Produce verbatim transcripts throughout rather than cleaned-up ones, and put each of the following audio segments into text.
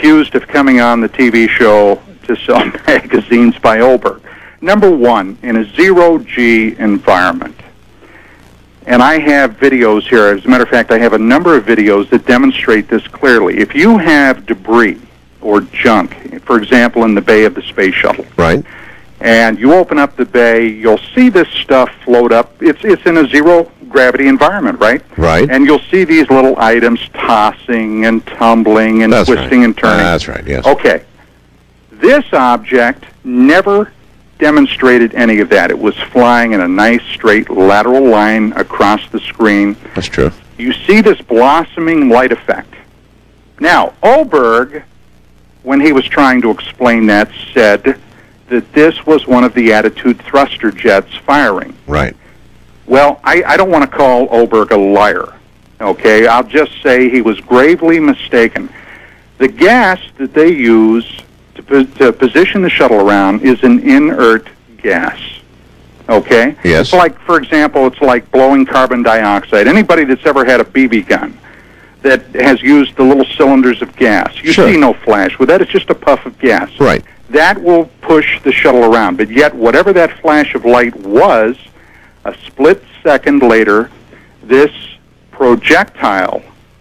accused of coming on the T V show to sell magazines by Oberg. Number one, in a zero-G environment. And I have videos here. As a matter of fact, I have a number of videos that demonstrate this clearly. If you have debris or junk, for example, in the bay of the space shuttle, right, and you open up the bay, you'll see this stuff float up. It's it's in a zero-gravity environment, right? Right. And you'll see these little items tossing and tumbling and That's twisting right. and turning. Uh, that's right, yes. Okay. This object never demonstrated any of that. It was flying in a nice, straight, lateral line across the screen. That's true. You see this blossoming light effect. Now, Oberg, when he was trying to explain that, said that this was one of the Attitude thruster jets firing. Right. Well, I, I don't want to call Oberg a liar, okay? I'll just say he was gravely mistaken. The gas that they use to, po- to position the shuttle around is an inert gas, okay? Yes. It's like, for example, it's like blowing carbon dioxide. Anybody that's ever had a B B gun that has used the little cylinders of gas, you Sure. see no flash. With that, it's just a puff of gas. Right. That will push the shuttle around. But yet, whatever that flash of light was, a split second later, this projectile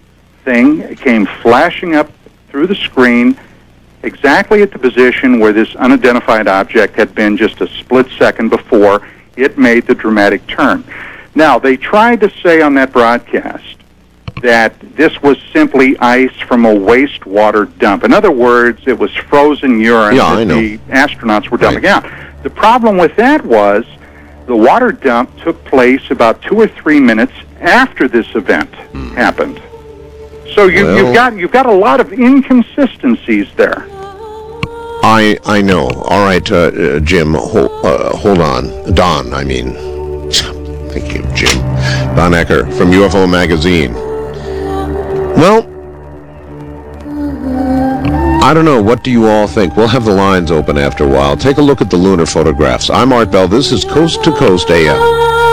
thing came flashing up through the screen exactly at the position where this unidentified object had been just a split second before it made the dramatic turn. Now, they tried to say on that broadcast that this was simply ice from a wastewater dump. In other words, it was frozen urine Yeah, that I know. the astronauts were dumping Right. out. The problem with that was the water dump took place about two or three minutes after this event Hmm. happened. So you, Well- you've got you've got a lot of inconsistencies there. I I know. All right, uh, uh, Jim, hold, uh, hold on. Don, I mean. Thank you, Jim. Don Ecker from U F O Magazine. Well, I don't know. What do you all think? We'll have the lines open after a while. Take a look at the lunar photographs. I'm Art Bell. This is Coast to Coast A M.